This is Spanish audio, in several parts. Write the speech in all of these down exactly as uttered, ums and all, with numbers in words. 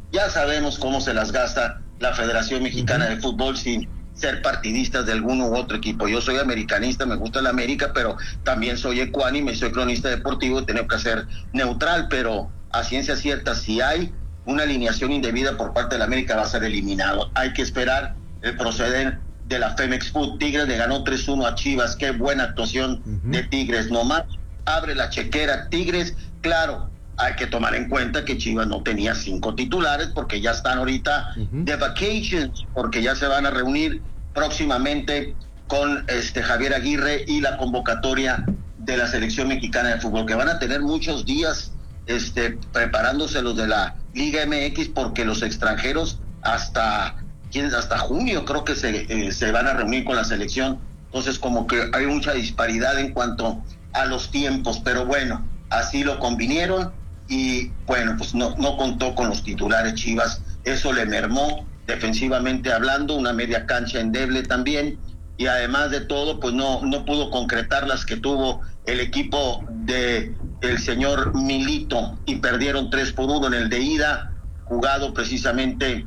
Ya sabemos cómo se las gasta la Federación Mexicana uh-huh. de Fútbol sin ser partidistas de alguno u otro equipo. Yo soy americanista, me gusta la América, pero también soy ecuánime, soy cronista deportivo y tengo que ser neutral, pero a ciencia cierta, si hay una alineación indebida por parte de la América, va a ser eliminado. Hay que esperar el proceder de la Femex Food. Tigres le ganó tres uno a Chivas, qué buena actuación uh-huh. de Tigres, nomás abre la chequera Tigres. Claro, hay que tomar en cuenta que Chivas no tenía cinco titulares porque ya están ahorita uh-huh. de vacations, porque ya se van a reunir próximamente con este Javier Aguirre y la convocatoria de la selección mexicana de fútbol, que van a tener muchos días este preparándose los de la Liga M X, porque los extranjeros hasta hasta junio creo que se, eh, se van a reunir con la selección. Entonces como que hay mucha disparidad en cuanto a los tiempos, pero bueno, así lo convinieron y bueno, pues no, no contó con los titulares Chivas, eso le mermó defensivamente hablando, una media cancha endeble también, y además de todo, pues no, no pudo concretar las que tuvo el equipo de el señor Milito, y perdieron tres por uno en el de ida, jugado precisamente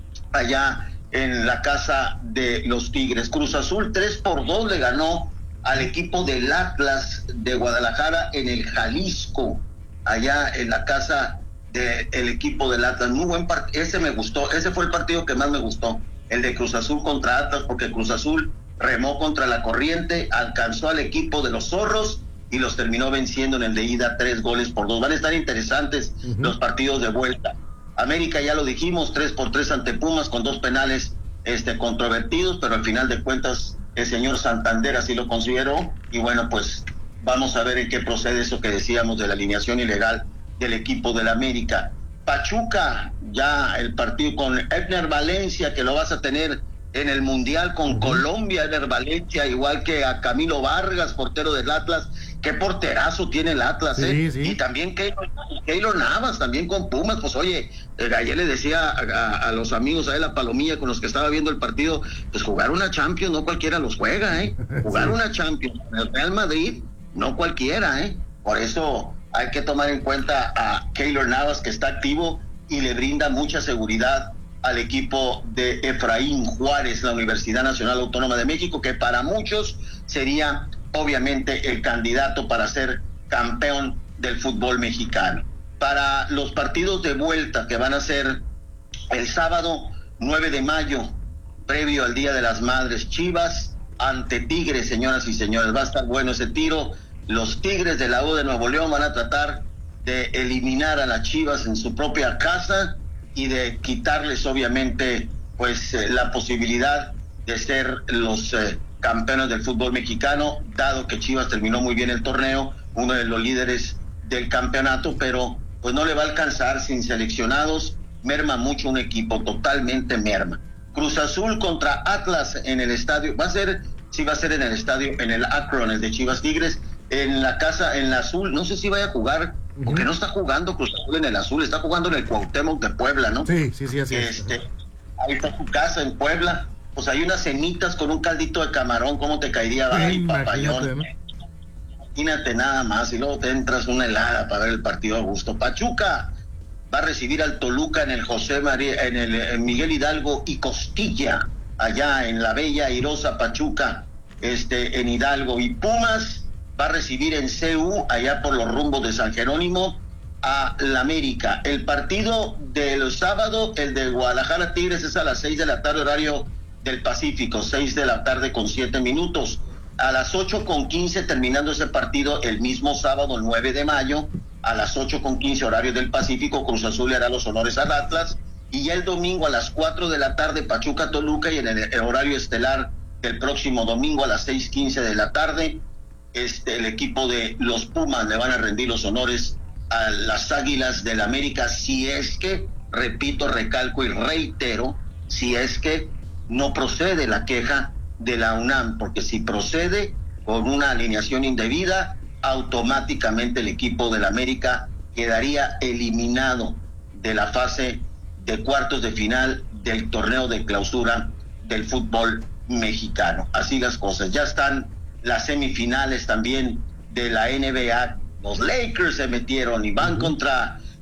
allá en la casa de los Tigres. Cruz Azul tres por dos le ganó al equipo del Atlas de Guadalajara en el Jalisco, allá en la casa del equipo del Atlas. Muy buen partido, ese me gustó, ese fue el partido que más me gustó, el de Cruz Azul contra Atlas, porque Cruz Azul remó contra la corriente, alcanzó al equipo de los Zorros y los terminó venciendo en el de ida tres goles por dos. Van a estar interesantes uh-huh. los partidos de vuelta. América, ya lo dijimos, tres por tres ante Pumas con dos penales este controvertidos, pero al final de cuentas el señor Santander así lo consideró, y bueno, pues vamos a ver en qué procede eso que decíamos de la alineación ilegal del equipo del América. Pachuca, ya el partido con Ebner Valencia, que lo vas a tener en el Mundial con uh-huh. Colombia, Ebner Valencia, igual que a Camilo Vargas, portero del Atlas. Qué porterazo tiene el Atlas, sí, ¿eh? Sí. Y también Keylor, Keylor Navas, también con Pumas. Pues oye, eh, ayer le decía a, a, a los amigos, a él, a Palomilla, con los que estaba viendo el partido, pues jugar una Champions no cualquiera los juega, ¿eh? Jugar sí. una Champions en el Real Madrid no cualquiera, ¿eh? Por eso hay que tomar en cuenta a Keylor Navas, que está activo y le brinda mucha seguridad al equipo de Efraín Juárez, la Universidad Nacional Autónoma de México, que para muchos sería obviamente el candidato para ser campeón del fútbol mexicano. Para los partidos de vuelta que van a ser el sábado nueve de mayo, previo al Día de las Madres, Chivas ante Tigres, señoras y señores, va a estar bueno ese tiro. Los Tigres de la U de Nuevo León van a tratar de eliminar a las Chivas en su propia casa y de quitarles obviamente pues eh, la posibilidad de ser los eh, campeones del fútbol mexicano, dado que Chivas terminó muy bien el torneo, uno de los líderes del campeonato, pero pues no le va a alcanzar sin seleccionados, merma mucho un equipo, totalmente merma. Cruz Azul contra Atlas en el estadio, va a ser, sí va a ser en el estadio, en el Akron, el de Chivas Tigres, en la casa, en la azul, no sé si vaya a jugar, porque uh-huh. no está jugando Cruz Azul en el azul, está jugando en el Cuauhtémoc de Puebla, ¿no? Sí, sí, sí, así este, es. Ahí está su casa en Puebla, pues hay unas cenitas con un caldito de camarón, ¿cómo te caería ahí, papayón? ¿No? Imagínate nada más, y luego te entras una helada para ver el partido a gusto. Pachuca va a recibir al Toluca en el José María, en el en Miguel Hidalgo y Costilla, allá en la bella airosa Pachuca, este, en Hidalgo. Y Pumas va a recibir en C U, allá por los rumbos de San Jerónimo, a la América. El partido del sábado, el de Guadalajara Tigres, es a las seis de la tarde, horario del Pacífico, seis de la tarde con siete minutos. A las ocho con quince, terminando ese partido, el mismo sábado nueve de mayo, a las ocho con quince, horario del Pacífico, Cruz Azul le hará los honores al Atlas, y ya el domingo a las cuatro de la tarde, Pachuca Toluca, y en el, el horario estelar del próximo domingo a las seis quince de la tarde, este, el equipo de los Pumas le van a rendir los honores a las Águilas del América, si es que, repito, recalco y reitero, si es que no procede la queja de la UNAM, porque si procede con una alineación indebida, automáticamente el equipo del América quedaría eliminado de la fase de cuartos de final del torneo de clausura del fútbol mexicano. Así las cosas, ya están las semifinales también de la N B A. Los Lakers se metieron y van uh-huh. contra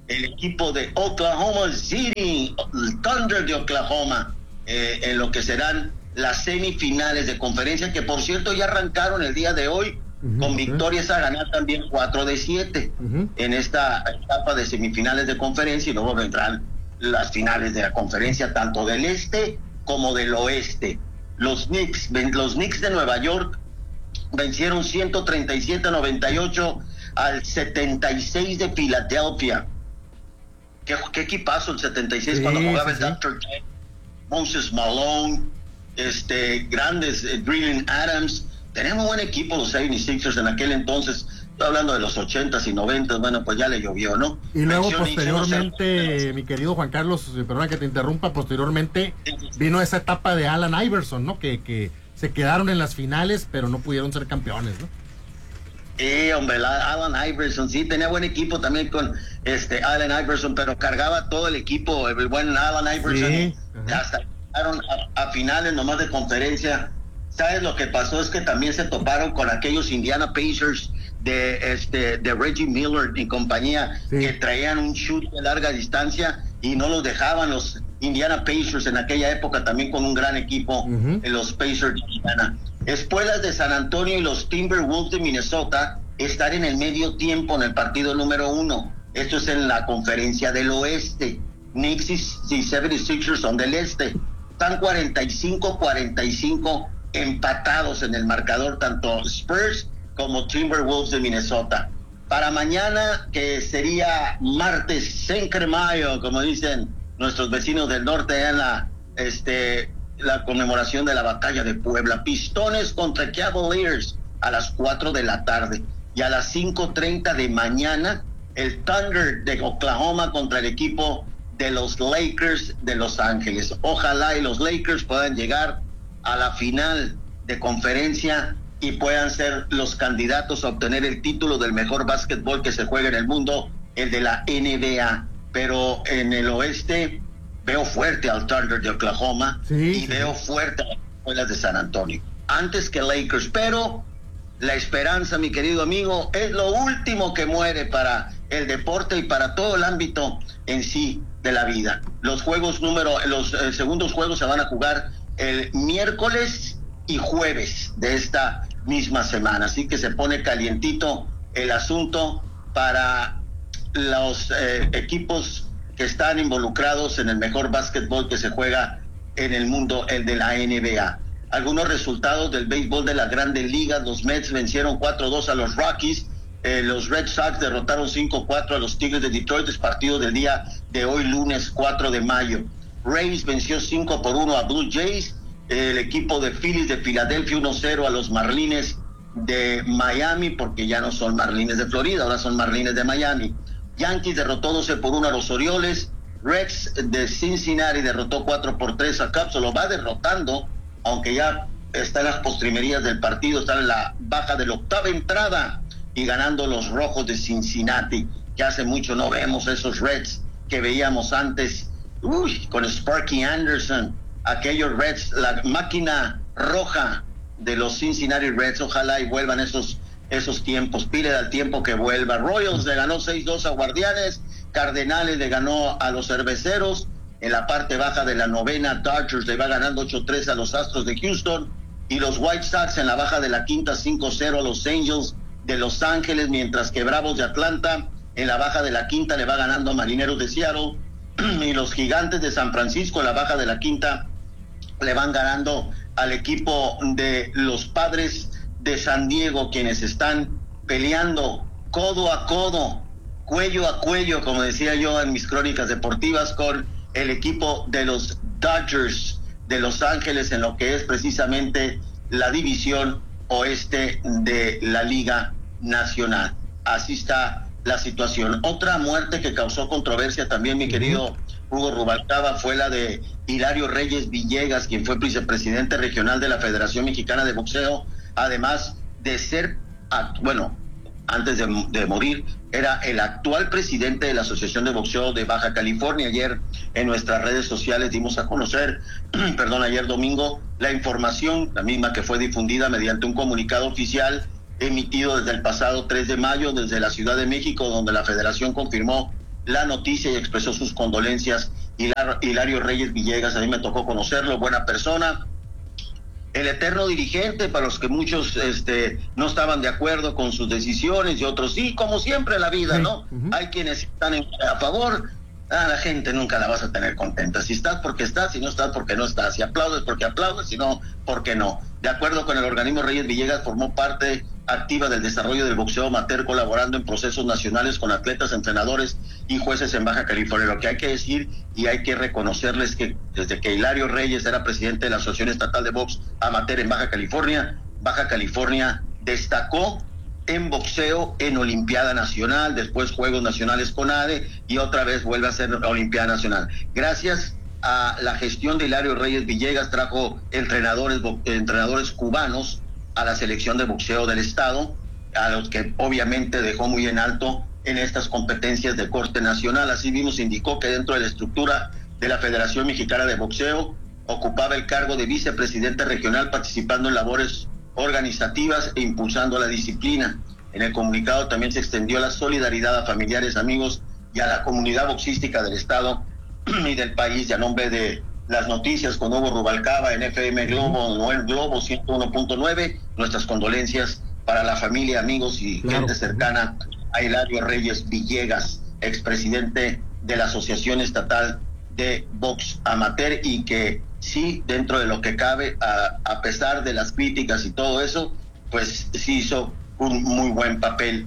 el equipo de Oklahoma City, el Thunder de Oklahoma, eh, en lo que serán las semifinales de conferencia, que por cierto ya arrancaron el día de hoy, uh-huh, con victorias a ganar también cuatro de siete uh-huh. en esta etapa de semifinales de conferencia, y luego vendrán las finales de la conferencia, tanto del este como del oeste. Los Knicks, los Knicks de Nueva York vencieron ciento treinta y siete a noventa y ocho al setenta y seis de Filadelfia. Qué, qué equipazo el setenta y seis, sí, cuando jugaba sí, el doctor J, Moses Malone, este, grandes, eh, Drilling Adams. Tenemos buen equipo los setenta y seis en aquel entonces. Estoy hablando de los ochentas y noventas, bueno, pues ya le llovió, ¿no? Y luego posteriormente, mi querido Juan Carlos, perdona que te interrumpa, posteriormente vino esa etapa de Allen Iverson, ¿no? Que, que se quedaron en las finales, pero no pudieron ser campeones, ¿no? Sí, hombre, Allen Iverson, sí, tenía buen equipo también con este Allen Iverson, pero cargaba todo el equipo, el buen Allen Iverson, sí, hasta llegaron a, a finales nomás de conferencia. ¿Sabes lo que pasó? Es que también se toparon con aquellos Indiana Pacers de este de Reggie Miller y compañía, sí, que traían un shoot de larga distancia y no los dejaban los Indiana Pacers en aquella época, también con un gran equipo, uh-huh, en los Pacers de Indiana. Espuelas de San Antonio y los Timberwolves de Minnesota están en el medio tiempo en el partido número uno. Esto es en la conferencia del oeste. Knicks y setenta y seis ers son del este. Están cuarenta y cinco cuarenta y cinco empatados en el marcador, tanto Spurs como Timberwolves de Minnesota. Para mañana, que sería martes Cinco Mayo, como dicen nuestros vecinos del norte, en la este la conmemoración de la batalla de Puebla. Pistones contra Cavaliers a las cuatro de la tarde, y a las cinco treinta de mañana el Thunder de Oklahoma contra el equipo de los Lakers de Los Ángeles. Ojalá y los Lakers puedan llegar a la final de conferencia y puedan ser los candidatos a obtener el título del mejor básquetbol que se juega en el mundo, el de la N B A. Pero en el oeste veo fuerte al Thunder de Oklahoma, sí, y sí, veo fuerte a las Espuelas de San Antonio, antes que Lakers. Pero la esperanza, mi querido amigo, es lo último que muere para el deporte y para todo el ámbito en sí de la vida. Los juegos número, los eh, segundos juegos se van a jugar el miércoles y jueves de esta misma semana, así que se pone calientito el asunto para los eh, equipos que están involucrados en el mejor básquetbol que se juega en el mundo, el de la N B A. Algunos resultados del béisbol de las Grandes Ligas: los Mets vencieron cuatro dos a los Rockies, eh, los Red Sox derrotaron cinco cuatro a los Tigres de Detroit, es partido del día de hoy, lunes cuatro de mayo. Rays venció cinco por uno a Blue Jays, eh, el equipo de Phillies de Filadelfia uno cero a los Marlines de Miami, porque ya no son Marlines de Florida, ahora son Marlines de Miami. Yankees derrotó doce por uno a los Orioles. Rex de Cincinnati derrotó cuatro por tres a Cubs, lo va derrotando, aunque ya está en las postrimerías del partido, está en la baja de la octava entrada y ganando los Rojos de Cincinnati, que hace mucho no vemos esos Reds que veíamos antes, uy, con Sparky Anderson, aquellos Reds, la máquina roja de los Cincinnati Reds. Ojalá y vuelvan esos esos tiempos, pide al tiempo que vuelva. Royals le ganó seis dos a Guardianes, Cardenales le ganó a los Cerveceros, en la parte baja de la novena Dodgers le va ganando ocho tres a los Astros de Houston, y los White Sox en la baja de la quinta cinco cero a los Angels de Los Ángeles, mientras que Bravos de Atlanta en la baja de la quinta le va ganando a Marineros de Seattle, y los Gigantes de San Francisco en la baja de la quinta le van ganando al equipo de los Padres de San Diego, quienes están peleando codo a codo, cuello a cuello, como decía yo en mis crónicas deportivas, con el equipo de los Dodgers de Los Ángeles en lo que es precisamente la división oeste de la Liga Nacional. Así está la situación. Otra muerte que causó controversia también, mi querido Hugo Rubalcaba, fue la de Hilario Reyes Villegas, quien fue vicepresidente regional de la Federación Mexicana de Boxeo, además de ser, bueno, antes de, de morir, era el actual presidente de la Asociación de Boxeo de Baja California. Ayer en nuestras redes sociales dimos a conocer, perdón, ayer domingo, la información, la misma que fue difundida mediante un comunicado oficial emitido desde el pasado tres de mayo desde la Ciudad de México, donde la Federación confirmó la noticia y expresó sus condolencias. Hilar, Hilario Reyes Villegas, a mí me tocó conocerlo, buena persona, el eterno dirigente, para los que muchos este, no estaban de acuerdo con sus decisiones y otros sí, como siempre en la vida, ¿no? Uh-huh. Hay quienes están en, a favor, a la gente nunca la vas a tener contenta. Si estás porque estás, si no estás porque no estás, si aplaudes porque aplaudes, si no, porque no. De acuerdo con el organismo, Reyes Villegas formó parte activa del desarrollo del boxeo amateur, colaborando en procesos nacionales con atletas, entrenadores y jueces en Baja California. Lo que hay que decir y hay que reconocerles que desde que Hilario Reyes era presidente de la Asociación Estatal de Box Amateur en Baja California, Baja California destacó en boxeo en Olimpiada Nacional, después Juegos Nacionales con A D E y otra vez vuelve a ser Olimpiada Nacional. Gracias a la gestión de Hilario Reyes Villegas trajo entrenadores, entrenadores cubanos a la selección de boxeo del estado, a los que obviamente dejó muy en alto en estas competencias de corte nacional. Así mismo se indicó que dentro de la estructura de la Federación Mexicana de Boxeo ocupaba el cargo de vicepresidente regional, participando en labores organizativas e impulsando la disciplina. En el comunicado también se extendió la solidaridad a familiares, amigos y a la comunidad boxística del estado y del país. Y a nombre de Las Noticias con Hugo Rubalcaba en F M Globo, Noel Globo ciento uno punto nueve, nuestras condolencias para la familia, amigos y claro, gente cercana a Hilario Reyes Villegas, expresidente de la Asociación Estatal de Box Amateur, y que sí, dentro de lo que cabe, a, a pesar de las críticas y todo eso, pues sí hizo un muy buen papel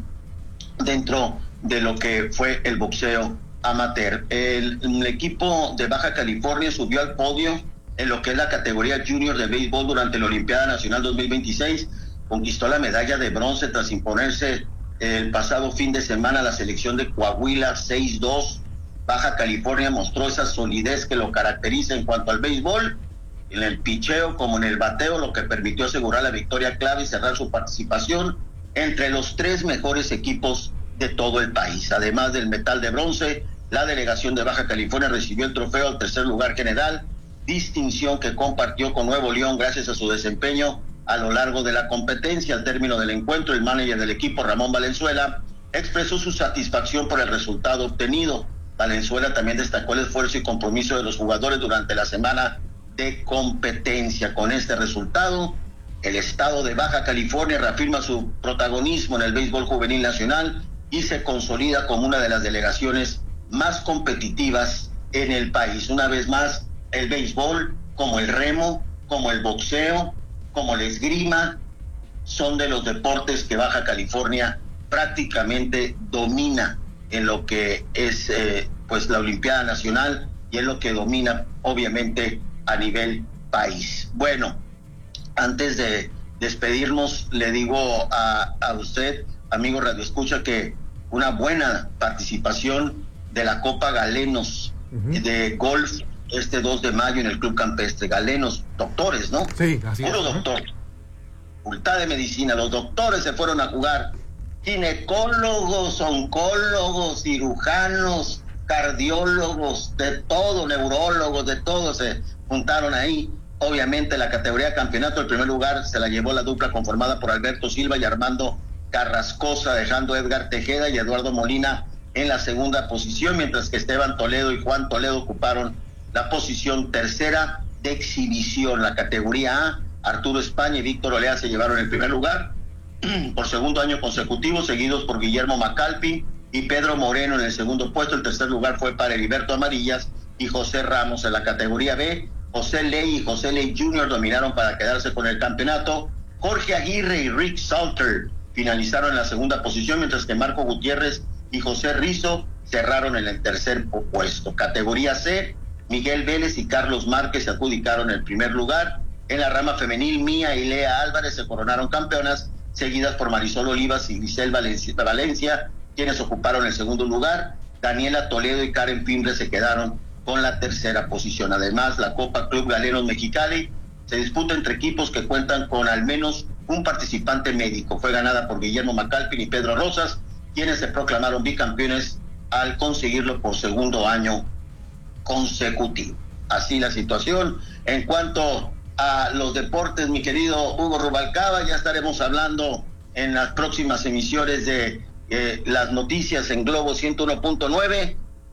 dentro de lo que fue el boxeo amateur. El, el equipo de Baja California subió al podio en lo que es la categoría junior de béisbol durante la Olimpiada Nacional dos mil veintiséis, conquistó la medalla de bronce tras imponerse el pasado fin de semana a la selección de Coahuila seis dos. Baja California mostró esa solidez que lo caracteriza en cuanto al béisbol, en el picheo como en el bateo, lo que permitió asegurar la victoria clave y cerrar su participación entre los tres mejores equipos de todo el país. Además del metal de bronce, la delegación de Baja California recibió el trofeo al tercer lugar general, distinción que compartió con Nuevo León gracias a su desempeño a lo largo de la competencia. Al término del encuentro, el manager del equipo, Ramón Valenzuela, expresó su satisfacción por el resultado obtenido. Valenzuela también destacó el esfuerzo y compromiso de los jugadores durante la semana de competencia. Con este resultado, el estado de Baja California reafirma su protagonismo en el béisbol juvenil nacional y se consolida como una de las delegaciones más competitivas en el país. Una vez más, el béisbol, como el remo, como el boxeo, como la esgrima, son de los deportes que Baja California prácticamente domina en lo que es eh, pues la Olimpiada Nacional, y es lo que domina obviamente a nivel país. Bueno, antes de despedirnos, le digo a, a usted, amigo Radio Escucha, que una buena participación de la Copa Galenos uh-huh. de golf este dos de mayo en el Club Campestre. Galenos, doctores, ¿no? Sí, así Puro es. doctor. Facultad de Medicina, los doctores se fueron a jugar. Ginecólogos, oncólogos, cirujanos, cardiólogos, de todo, neurólogos, de todo se juntaron ahí. Obviamente la categoría de campeonato, el primer lugar se la llevó la dupla conformada por Alberto Silva y Armando Carrascosa, dejando a Edgar Tejeda y Eduardo Molina en la segunda posición, mientras que Esteban Toledo y Juan Toledo ocuparon la posición tercera de exhibición. La categoría A, Arturo España y Víctor Olea se llevaron el primer lugar por segundo año consecutivo, seguidos por Guillermo Macalpi y Pedro Moreno en el segundo puesto. El tercer lugar fue para Heriberto Amarillas y José Ramos. En la categoría B, José Ley y José Ley junior dominaron para quedarse con el campeonato. Jorge Aguirre y Rick Salter finalizaron en la segunda posición, mientras que Marco Gutiérrez y José Rizo cerraron en el tercer puesto. Categoría C, Miguel Vélez y Carlos Márquez se adjudicaron el primer lugar. En la rama femenil, Mía y Lea Álvarez se coronaron campeonas, seguidas por Marisol Olivas y Grisel Valencia, Valencia, quienes ocuparon el segundo lugar. Daniela Toledo y Karen Pimbre se quedaron con la tercera posición. Además, la Copa Club Galenos Mexicali se disputa entre equipos que cuentan con al menos un participante médico. Fue ganada por Guillermo Macalpin y Pedro Rosas, quienes se proclamaron bicampeones al conseguirlo por segundo año consecutivo. Así la situación. En cuanto a los deportes, mi querido Hugo Rubalcaba, ya estaremos hablando en las próximas emisiones de eh, las noticias en Globo ciento uno punto nueve.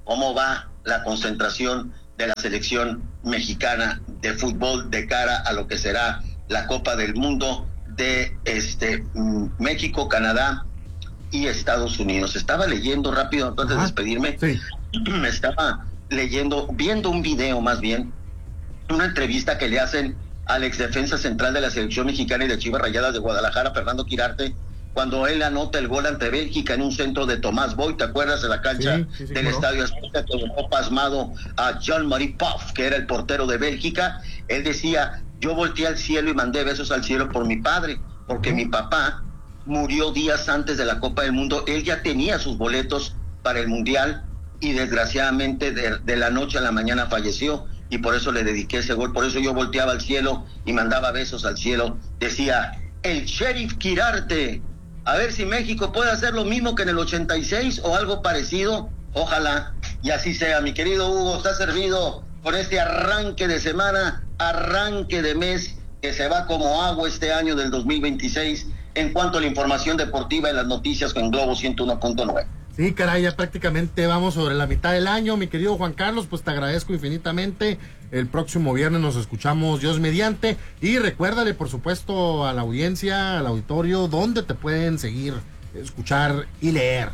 cómo va la concentración de la selección mexicana de fútbol de cara a lo que será la Copa del Mundo de este México, Canadá y Estados Unidos. Estaba leyendo rápido antes de despedirme, sí. me estaba leyendo, viendo un video más bien, una entrevista que le hacen al ex defensa central de la selección mexicana y de Chivas Rayadas de Guadalajara, Fernando Quirarte, cuando él anota el gol ante Bélgica en un centro de Tomás Boy, ¿te acuerdas de la cancha sí, sí, sí, del Estadio Azteca, que dejó pasmado a Jean-Marie Pfaff, que era el portero de Bélgica? Él decía, yo volteé al cielo y mandé besos al cielo por mi padre, porque uh-huh. mi papá murió días antes de la Copa del Mundo. Él ya tenía sus boletos para el Mundial y desgraciadamente de, de la noche a la mañana falleció, y por eso le dediqué ese gol. Por eso yo volteaba al cielo y mandaba besos al cielo. Decía, el Sheriff Quirarte, a ver si México puede hacer lo mismo que en el ochenta y seis o algo parecido. Ojalá y así sea. Mi querido Hugo, está servido con este arranque de semana, arranque de mes, que se va como agua este año del dos mil veintiséis en cuanto a la información deportiva y las noticias con Globo ciento uno punto nueve. Sí, caray, ya prácticamente vamos sobre la mitad del año, mi querido Juan Carlos, pues te agradezco infinitamente. El próximo viernes nos escuchamos, Dios mediante, y recuérdale, por supuesto, a la audiencia, al auditorio, dónde te pueden seguir, escuchar y leer.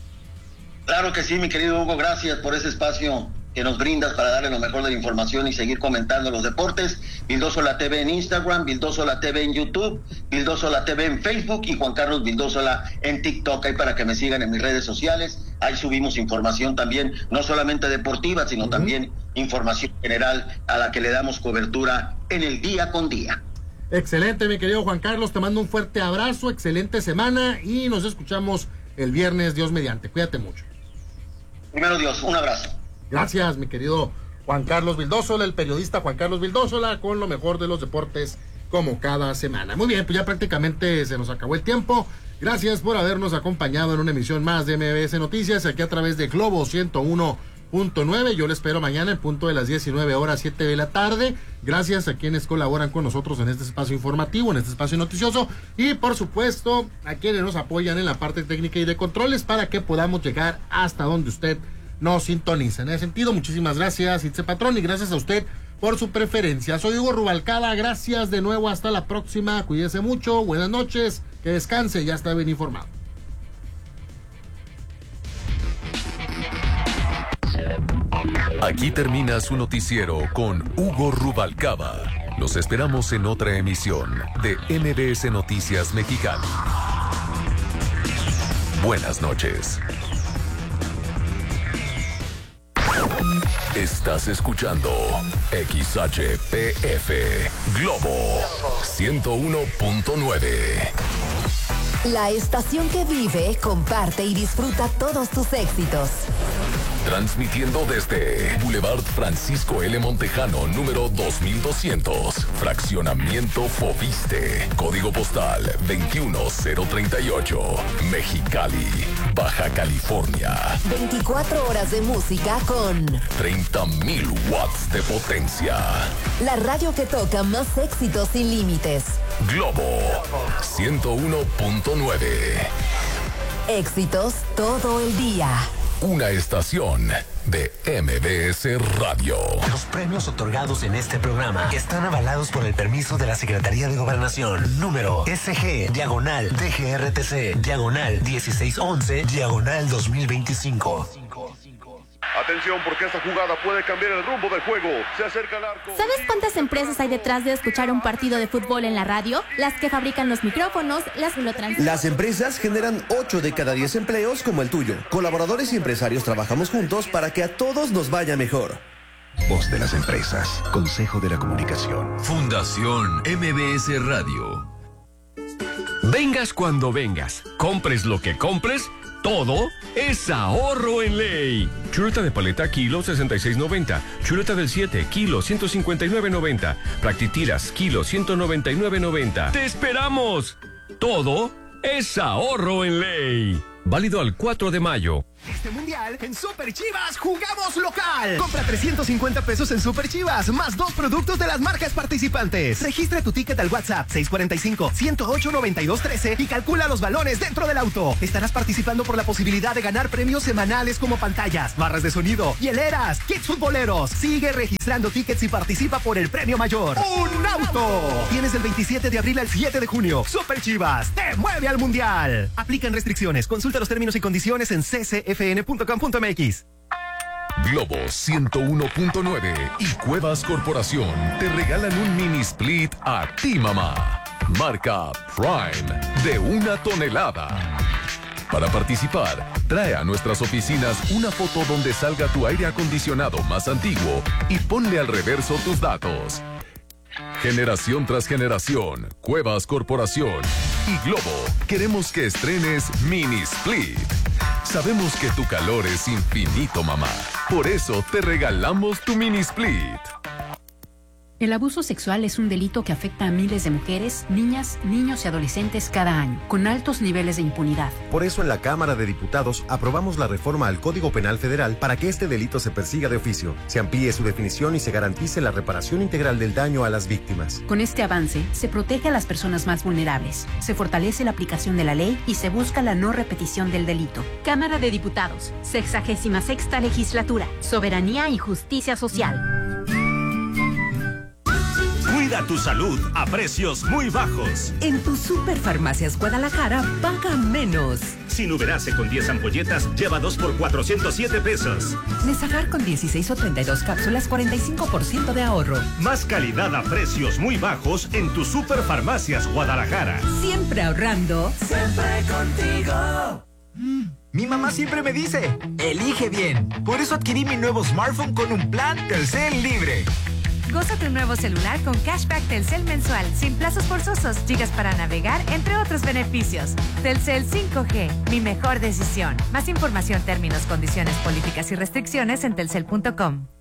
Claro que sí, mi querido Hugo, gracias por ese espacio que nos brindas para darle lo mejor de la información y seguir comentando los deportes. Vildósola T V en Instagram, Vildósola T V en YouTube, Vildósola T V en Facebook y Juan Carlos Vildósola en TikTok. Ahí para que me sigan en mis redes sociales. Ahí subimos información también, no solamente deportiva, sino uh-huh. también información general a la que le damos cobertura en el día con día. Excelente, mi querido Juan Carlos, te mando un fuerte abrazo, excelente semana y nos escuchamos el viernes, Dios mediante. Cuídate mucho. Primero Dios, un abrazo. Gracias, mi querido Juan Carlos Vildósola, el periodista Juan Carlos Vildósola, con lo mejor de los deportes como cada semana. Muy bien, pues ya prácticamente se nos acabó el tiempo. Gracias por habernos acompañado en una emisión más de M B S Noticias, aquí a través de Globo ciento uno punto nueve. Yo les espero mañana en punto de las diecinueve horas, siete de la tarde. Gracias a quienes colaboran con nosotros en este espacio informativo, en este espacio noticioso, y por supuesto a quienes nos apoyan en la parte técnica y de controles para que podamos llegar hasta donde usted nos sintoniza. En ese sentido, muchísimas gracias, Itze Patrón, y gracias a usted por su preferencia. Soy Hugo Rubalcaba, gracias de nuevo, hasta la próxima, cuídese mucho, buenas noches, que descanse, ya está bien informado. Aquí termina su noticiero con Hugo Rubalcaba. Los esperamos en otra emisión de M B S Noticias Mexicali. Buenas noches. Estás escuchando X H P F Globo ciento uno punto nueve. La estación que vive, comparte y disfruta todos tus éxitos. Transmitiendo desde Boulevard Francisco L. Montejano, número dos mil doscientos, Fraccionamiento Foviste, Código Postal veintiuno cero treinta y ocho, Mexicali, Baja California. veinticuatro horas de música con treinta mil watts de potencia. La radio que toca más éxitos sin límites. Globo ciento uno punto nueve. Éxitos todo el día. Una estación de M B S Radio. Los premios otorgados en este programa están avalados por el permiso de la Secretaría de Gobernación. Número S G, diagonal D G R T C, diagonal dieciséis once, diagonal dos mil veinticinco. Atención, porque esta jugada puede cambiar el rumbo del juego. Se acerca el arco. ¿Sabes cuántas empresas hay detrás de escuchar un partido de fútbol en la radio? Las que fabrican los micrófonos, las que lo transmiten. Las empresas generan ocho de cada diez empleos como el tuyo. Colaboradores y empresarios trabajamos juntos para que a todos nos vaya mejor. Voz de las empresas. Consejo de la Comunicación. Fundación M B S Radio. Vengas cuando vengas, compres lo que compres, todo es ahorro en ley. Chuleta de paleta kilo sesenta y seis noventa. Chuleta del siete kilo ciento cincuenta y nueve noventa. Practitiras kilo ciento noventa y nueve noventa. ¡Te esperamos! Todo es ahorro en ley. Válido al cuatro de mayo. Este mundial, en Super Chivas, jugamos local. Compra trescientos cincuenta pesos en Super Chivas, más dos productos de las marcas participantes. Registra tu ticket al WhatsApp seis cuatro cinco, uno cero ocho, nueve dos uno tres y calcula los balones dentro del auto. Estarás participando por la posibilidad de ganar premios semanales como pantallas, barras de sonido, hieleras, kits futboleros. Sigue registrando tickets y participa por el premio mayor. ¡Un auto! Tienes del veintisiete de abril al siete de junio. Super Chivas, te mueve al mundial. Aplican restricciones. Consulta los términos y condiciones en c c f n punto com punto m x. Globo ciento uno punto nueve y Cuevas Corporación te regalan un mini split a ti, mamá. Marca Prime de una tonelada. Para participar, trae a nuestras oficinas una foto donde salga tu aire acondicionado más antiguo y ponle al reverso tus datos. Generación tras generación, Cuevas Corporación y Globo queremos que estrenes Mini Split. Sabemos que tu calor es infinito, mamá. Por eso te regalamos tu Mini Split. El abuso sexual es un delito que afecta a miles de mujeres, niñas, niños y adolescentes cada año, con altos niveles de impunidad. Por eso en la Cámara de Diputados aprobamos la reforma al Código Penal Federal para que este delito se persiga de oficio, se amplíe su definición y se garantice la reparación integral del daño a las víctimas. Con este avance, se protege a las personas más vulnerables, se fortalece la aplicación de la ley y se busca la no repetición del delito. Cámara de Diputados, sexagésima sexta legislatura, soberanía y justicia social. Cuida tu salud a precios muy bajos. En tu Superfarmacias Guadalajara, paga menos. Sinuberase con diez ampolletas, lleva dos por cuatrocientos siete pesos. Nesagar con dieciséis o treinta y dos cápsulas, cuarenta y cinco por ciento de ahorro. Más calidad a precios muy bajos en tu Superfarmacias Guadalajara. Siempre ahorrando. Siempre contigo. Mm, mi mamá siempre me dice, elige bien. Por eso adquirí mi nuevo smartphone con un plan Telcel Libre. Goza tu nuevo celular con cashback Telcel mensual, sin plazos forzosos, gigas para navegar, entre otros beneficios. Telcel cinco G, mi mejor decisión. Más información, términos, condiciones, políticas y restricciones en telcel punto com.